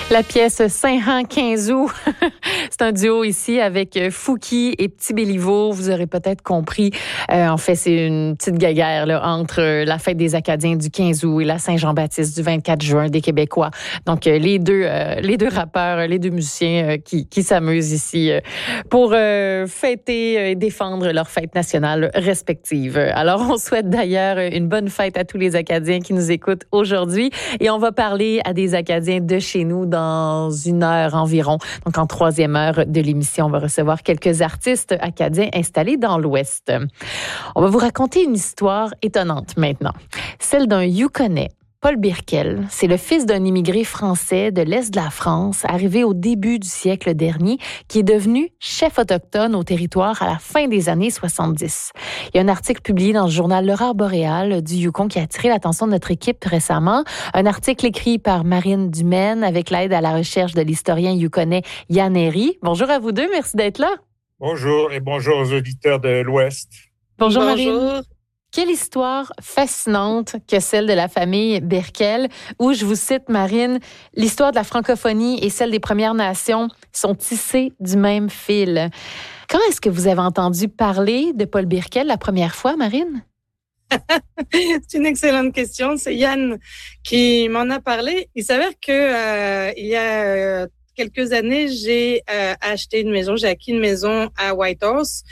La pièce Saint-Han 15 août. C'est un duo ici avec Fouki et Petit Béliveau. Vous aurez peut-être compris. En fait, c'est une petite guéguerre là, entre la fête des Acadiens du 15 août et la Saint-Jean-Baptiste du 24 juin des Québécois. Donc, les deux rappeurs, les deux musiciens qui s'amusent ici pour fêter et défendre leurs fêtes nationales respectives. Alors, on souhaite d'ailleurs une bonne fête à tous les Acadiens qui nous écoutent aujourd'hui. Et on va parler à des Acadiens de chez nous dans une heure environ. Donc, en troisième heure de l'émission, on va recevoir quelques artistes acadiens installés dans l'Ouest. On va vous raconter une histoire étonnante maintenant. Celle d'un Yukonnais. Paul Birkel, c'est le fils d'un immigré français de l'Est de la France, arrivé au début du siècle dernier, qui est devenu chef autochtone au territoire à la fin des années 70. Il y a un article publié dans le journal L'Aurore boréale du Yukon qui a attiré l'attention de notre équipe récemment. Un article écrit par Marine Dumaine avec l'aide à la recherche de l'historien yukonnais Yann Herry. Bonjour à vous deux, merci d'être là. Bonjour et bonjour aux auditeurs de l'Ouest. Bonjour. Marine. Quelle histoire fascinante que celle de la famille Birkel, où, je vous cite, Marine, l'histoire de la francophonie et celle des Premières Nations sont tissées du même fil. Quand est-ce que vous avez entendu parler de Paul Birkel la première fois, Marine? C'est une excellente question. C'est Yann qui m'en a parlé. Il s'avère que il y a quelques années, j'ai acheté une maison, j'ai acquis une maison à Whitehorse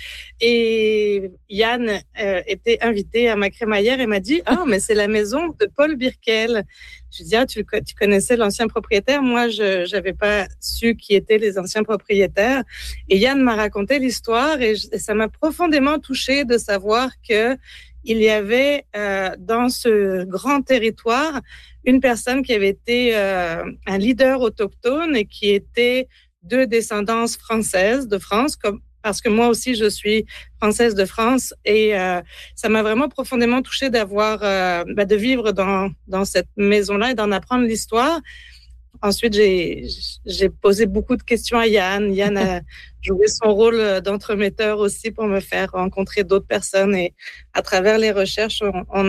et Yann était invité à ma crémaillère et m'a dit « Ah, mais c'est la maison de Paul Birkel ». Je dis « Ah, tu connaissais l'ancien propriétaire ?» Moi, je n'avais pas su qui étaient les anciens propriétaires. Et Yann m'a raconté l'histoire et ça m'a profondément touchée de savoir que il y avait dans ce grand territoire une personne qui avait été un leader autochtone et qui était de descendance française de France, parce que moi aussi je suis française de France et ça m'a vraiment profondément touchée d'avoir de vivre dans cette maison-là et d'en apprendre l'histoire. Ensuite, j'ai posé beaucoup de questions à Yann. Yann a joué son rôle d'entremetteur aussi pour me faire rencontrer d'autres personnes. Et à travers les recherches, on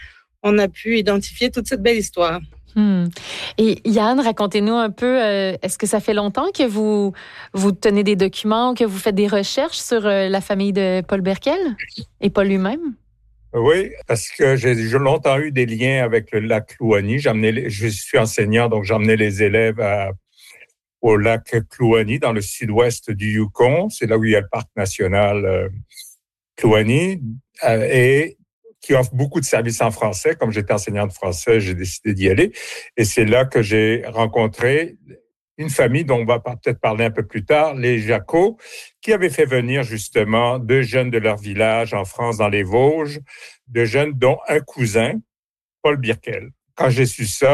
a pu identifier toute cette belle histoire. Et Yann, racontez-nous un peu, est-ce que ça fait longtemps que vous tenez des documents, que vous faites des recherches sur la famille de Paul Birkel et Paul lui-même? Oui, parce que j'ai longtemps eu des liens avec le lac Kluani. Je suis enseignant, donc j'emmenais les élèves au lac Kluani, dans le sud-ouest du Yukon. C'est là où il y a le parc national Kluani, et qui offre beaucoup de services en français. Comme j'étais enseignant de français, j'ai décidé d'y aller. Et c'est là que j'ai rencontré une famille dont on va peut-être parler un peu plus tard, les Jacot, qui avaient fait venir justement 2 jeunes de leur village en France, dans les Vosges, 2 jeunes dont un cousin, Paul Birkel. Quand j'ai su ça,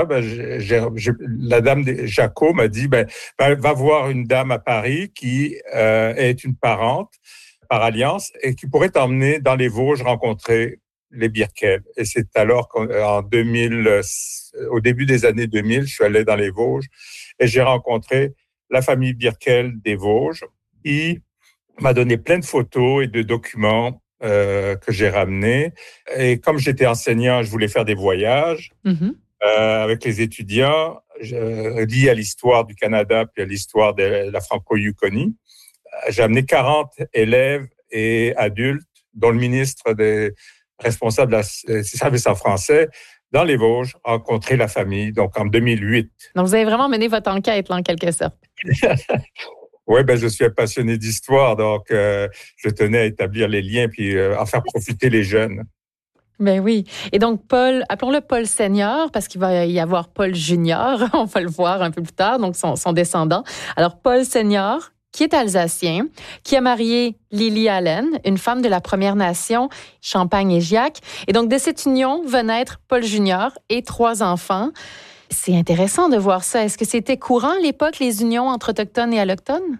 la dame des Jacot m'a dit, va voir une dame à Paris qui est une parente par alliance et qui pourrait t'emmener dans les Vosges rencontrer les Birkel. Et c'est alors qu'en 2000, au début des années 2000, je suis allé dans les Vosges et j'ai rencontré la famille Birkel des Vosges qui m'a donné plein de photos et de documents que j'ai ramenés. Et comme j'étais enseignant, je voulais faire des voyages avec les étudiants liés à l'histoire du Canada puis à l'histoire de la Franco-Yukonie. J'ai amené 40 élèves et adultes, dont le ministre des responsables des services en français, dans les Vosges, rencontrer la famille, donc en 2008. Donc, vous avez vraiment mené votre enquête, là, en quelque sorte. Oui, je suis un passionné d'histoire, donc je tenais à établir les liens puis à faire profiter les jeunes. Ben oui. Et donc, Paul, appelons-le Paul Senior, parce qu'il va y avoir Paul Junior, on va le voir un peu plus tard, donc son descendant. Alors, Paul Senior, qui est alsacien, qui a marié Lily Allen, une femme de la Première Nation, Champagne-Égiac. Et donc, de cette union va naître Paul Junior et 3 enfants. C'est intéressant de voir ça. Est-ce que c'était courant à l'époque, les unions entre autochtones et allochtones?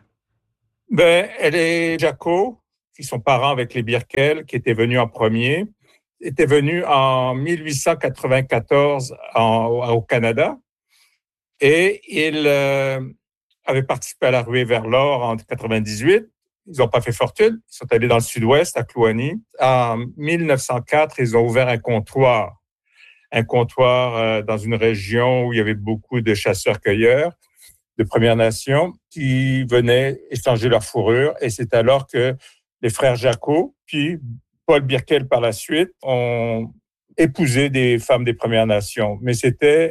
Les Jacot, qui sont parents avec les Birkel, qui étaient venus en premier, étaient venus en 1894 au Canada. Et ils avaient participé à la ruée vers l'or en 98. Ils n'ont pas fait fortune. Ils sont allés dans le sud-ouest, à Kluani. En 1904, ils ont ouvert un comptoir dans une région où il y avait beaucoup de chasseurs-cueilleurs. de Premières Nations qui venaient échanger leur fourrure. Et c'est alors que les frères Jacot, puis Paul Birkel par la suite, ont épousé des femmes des Premières Nations. Mais c'était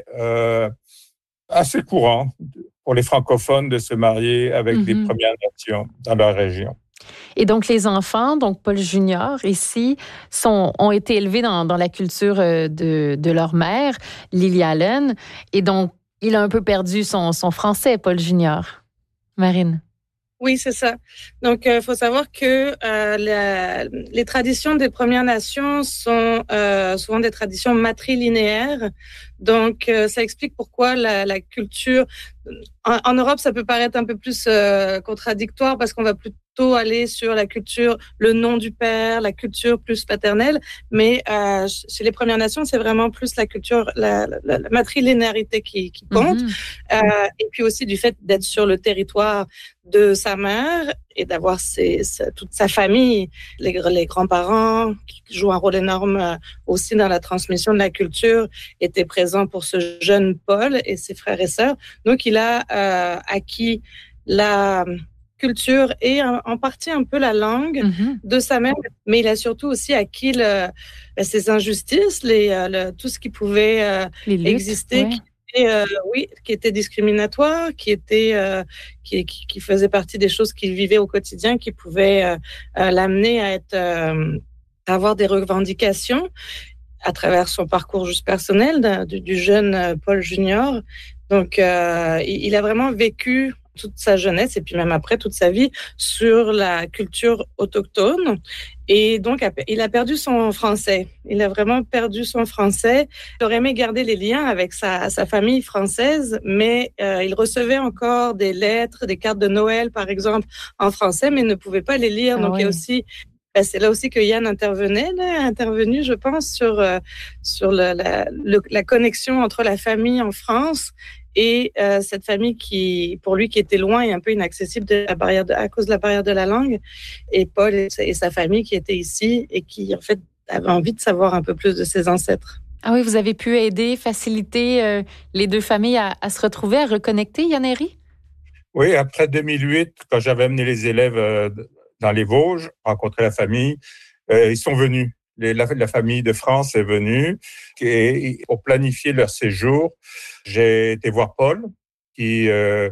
assez courant pour les francophones de se marier avec des Premières Nations dans leur région. Et donc, les enfants, donc Paul Junior, ici, ont été élevés dans la culture de leur mère, Lily Allen. Et donc, il a un peu perdu son français, Paul Junior. Marine. Oui, c'est ça. Donc, il faut savoir que les traditions des Premières Nations sont souvent des traditions matrilinéaires. Donc, ça explique pourquoi la culture... En Europe, ça peut paraître un peu plus contradictoire parce qu'on va plutôt aller sur la culture, le nom du père, la culture plus paternelle. Mais chez les Premières Nations, c'est vraiment plus la culture, la matrilinéarité qui compte. Et puis aussi du fait d'être sur le territoire de sa mère et d'avoir toute sa famille, les grands-parents qui jouent un rôle énorme aussi dans la transmission de la culture, étaient présents pour ce jeune Paul et ses frères et sœurs. Donc, il a acquis la culture et en partie un peu la langue de sa mère, mais il a surtout aussi acquis ses injustices, tout ce qui pouvait exister, qui était discriminatoire, qui faisait partie des choses qu'il vivait au quotidien, qui pouvaient l'amener à avoir des revendications à travers son parcours juste personnel du jeune Paul Junior. Donc, il a vraiment vécu toute sa jeunesse et puis même après toute sa vie sur la culture autochtone. Et donc, il a perdu son français. Il a vraiment perdu son français. Il aurait aimé garder les liens avec sa famille française, mais il recevait encore des lettres, des cartes de Noël, par exemple, en français, mais ne pouvait pas les lire. Donc, il y a aussi... c'est là aussi que Yann intervenu, je pense, sur la connexion entre la famille en France et cette famille qui, pour lui, qui était loin et un peu inaccessible à cause de la barrière de la langue, et Paul et sa famille qui étaient ici et qui, en fait, avaient envie de savoir un peu plus de ses ancêtres. Ah oui, vous avez pu aider, faciliter les deux familles à se retrouver, à reconnecter, Yann Herry? Oui, après 2008, quand j'avais amené les élèves dans les Vosges, rencontrer la famille, ils sont venus. La famille de France est venue et pour planifier leur séjour, j'ai été voir Paul qui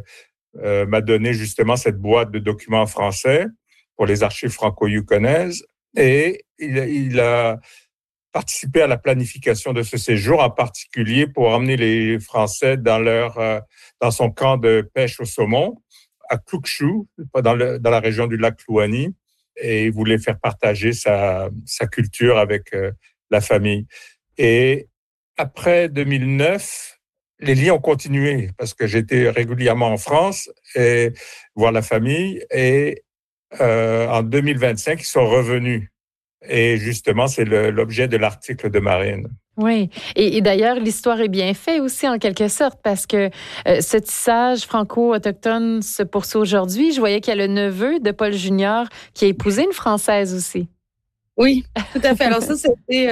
m'a donné justement cette boîte de documents en français pour les archives franco-yukonaises et il a participé à la planification de ce séjour, en particulier pour emmener les Français dans son camp de pêche au saumon à Klukshu, dans la région du lac Louani. Et il voulait faire partager sa culture avec la famille. Et après 2009, les liens ont continué parce que j'étais régulièrement en France et voir la famille. Et en 2025, ils sont revenus. Et justement, c'est l'objet de l'article de Marine. Oui. Et d'ailleurs, l'histoire est bien faite aussi, en quelque sorte, parce que ce tissage franco-autochtone se poursuit aujourd'hui. Je voyais qu'il y a le neveu de Paul Junior qui a épousé une Française aussi. Oui, tout à fait. Alors ça, c'était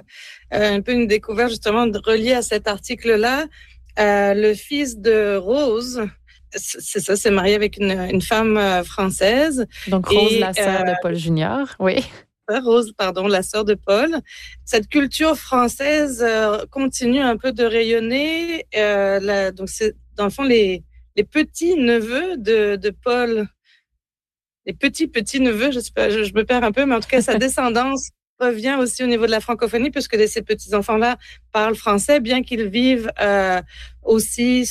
un peu une découverte, justement, reliée à cet article-là. Le fils de Rose, c'est ça, s'est marié avec une femme française. Donc, Rose, la sœur de Paul Junior, oui. Rose, pardon, la sœur de Paul. Cette culture française continue un peu de rayonner. Donc, c'est dans le fond les petits-neveux de Paul. Les petits-neveux, je sais pas, je me perds un peu, mais en tout cas, sa descendance revient aussi au niveau de la francophonie, puisque ces petits-enfants-là parlent français, bien qu'ils vivent aussi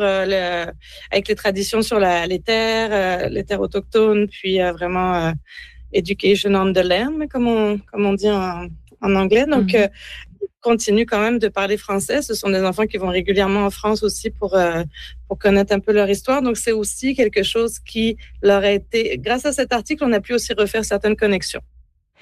avec les traditions sur les terres autochtones, puis vraiment... Education on the land, comme on dit en anglais. Donc, ils continuent quand même de parler français. Ce sont des enfants qui vont régulièrement en France aussi pour connaître un peu leur histoire. Donc, c'est aussi quelque chose qui leur a été... Grâce à cet article, on a pu aussi refaire certaines connexions.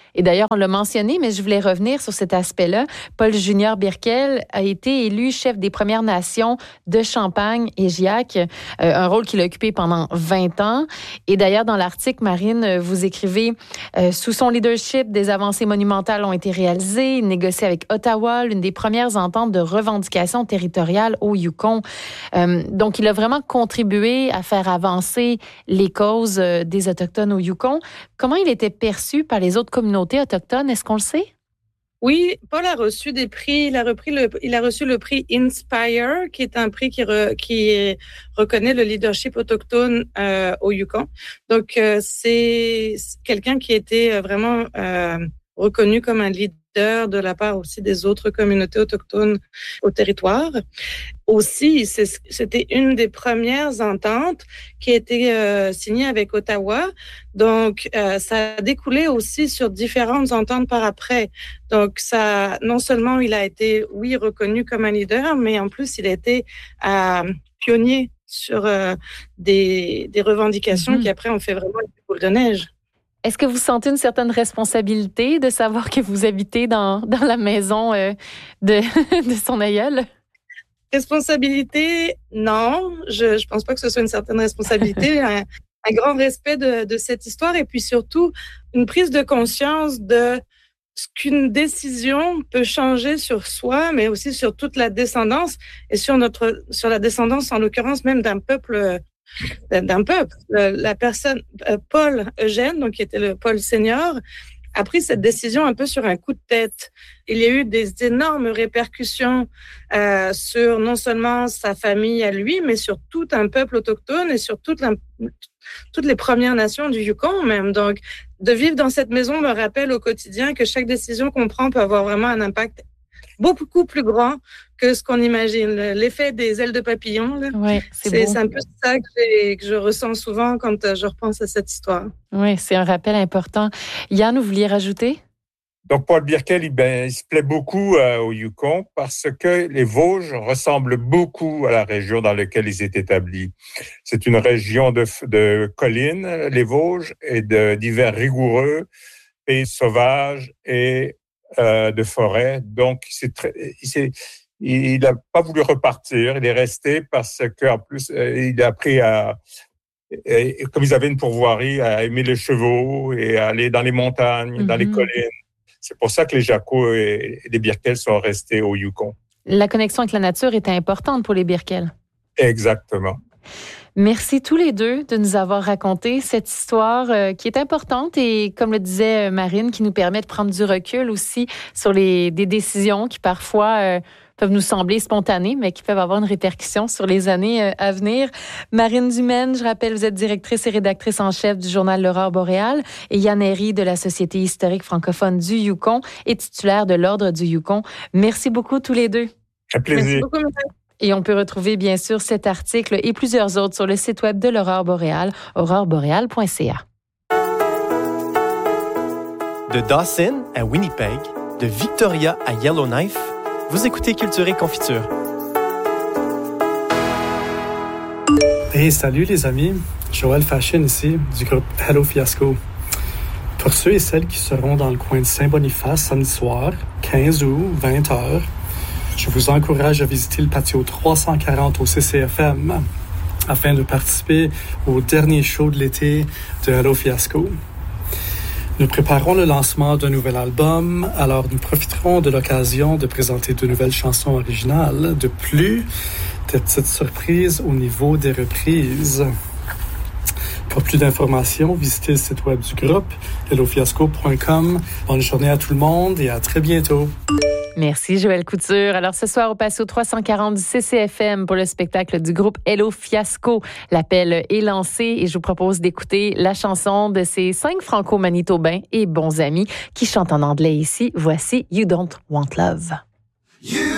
Et d'ailleurs, on l'a mentionné, mais je voulais revenir sur cet aspect-là. Paul Junior Birkel a été élu chef des Premières Nations de Champagne et Giac, un rôle qu'il a occupé pendant 20 ans. Et d'ailleurs, dans l'article, Marine, vous écrivez « Sous son leadership, des avancées monumentales ont été réalisées. Il négocie avec Ottawa l'une des premières ententes de revendication territoriale au Yukon. » Donc, il a vraiment contribué à faire avancer les causes des Autochtones au Yukon. Comment il était perçu par les autres communautés autochtones? Est-ce qu'on le sait? Oui, Paul a reçu des prix. Il a reçu le prix Inspire, qui est un prix qui reconnaît le leadership autochtone au Yukon. Donc, c'est quelqu'un qui était vraiment reconnu comme un leader de la part aussi des autres communautés autochtones au territoire. Aussi, c'était une des premières ententes qui a été signée avec Ottawa. Donc, ça a découlé aussi sur différentes ententes par après. Donc, non seulement il a été, oui, reconnu comme un leader, mais en plus, il a été pionnier sur des revendications qui après ont fait vraiment une boule de neige. Est-ce que vous sentez une certaine responsabilité de savoir que vous habitez dans la maison de son aïeul? Responsabilité, non. Je pense pas que ce soit une certaine responsabilité. un grand respect de cette histoire et puis surtout une prise de conscience de ce qu'une décision peut changer sur soi, mais aussi sur toute la descendance et sur la descendance, en l'occurrence même d'un peuple. La personne, Paul Eugène, donc qui était le Paul senior, a pris cette décision un peu sur un coup de tête. Il y a eu des énormes répercussions sur non seulement sa famille à lui, mais sur tout un peuple autochtone et sur toutes les Premières Nations du Yukon même. Donc, de vivre dans cette maison me rappelle au quotidien que chaque décision qu'on prend peut avoir vraiment un impact beaucoup plus grand que ce qu'on imagine. L'effet des ailes de papillon, là, ouais, c'est un peu ça que je ressens souvent quand je repense à cette histoire. Oui, c'est un rappel important. Yann, vous vouliez rajouter? Donc, Paul Birkel, il se plaît beaucoup au Yukon parce que les Vosges ressemblent beaucoup à la région dans laquelle ils étaient établis. C'est une région de collines, les Vosges, et d'hivers rigoureux, pays sauvages et de forêt. Donc, il n'a pas voulu repartir. Il est resté parce qu'en plus, il a appris comme ils avaient une pourvoirie, à aimer les chevaux et à aller dans les montagnes, dans les collines. C'est pour ça que les Jaco et les Birkel sont restés au Yukon. La connexion avec la nature était importante pour les Birkel. Exactement. Merci tous les deux de nous avoir raconté cette histoire qui est importante et, comme le disait Marine, qui nous permet de prendre du recul aussi sur des décisions qui parfois peuvent nous sembler spontanées, mais qui peuvent avoir une répercussion sur les années à venir. Marine Dumaine, je rappelle, vous êtes directrice et rédactrice en chef du journal L'Aurore boréale, et Yann Herry de la Société historique francophone du Yukon et titulaire de l'Ordre du Yukon. Merci beaucoup tous les deux. Un plaisir. Merci beaucoup, madame. Et on peut retrouver, bien sûr, cet article et plusieurs autres sur le site web de l'Aurore boréale, auroreboreale.ca. De Dawson à Winnipeg, de Victoria à Yellowknife, vous écoutez Culture et Confiture. Hey, salut les amis, Joël Fashion ici, du groupe Hello Fiasco. Pour ceux et celles qui seront dans le coin de Saint-Boniface samedi soir, 15 août, 20h, je vous encourage à visiter le patio 340 au CCFM afin de participer au dernier show de l'été de Hello Fiasco. Nous préparons le lancement d'un nouvel album, alors nous profiterons de l'occasion de présenter de nouvelles chansons originales, de plus de petites surprises au niveau des reprises. Pour plus d'informations, visitez le site web du groupe, hellofiasco.com. Bonne journée à tout le monde et à très bientôt. Merci Joël Couture. Alors ce soir au patio 340 du CCFM pour le spectacle du groupe Hello Fiasco. L'appel est lancé et je vous propose d'écouter la chanson de ces 5 franco-manitobains et bons amis qui chantent en anglais ici. Voici You Don't Want Love.